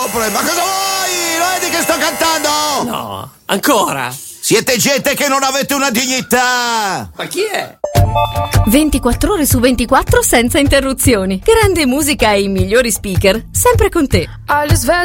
Ma cosa vuoi? Lo vedi che sto cantando? No, ancora? Siete gente che non avete una dignità! Ma chi è? 24 ore su 24 senza interruzioni. Grande musica e i migliori speaker, sempre con te.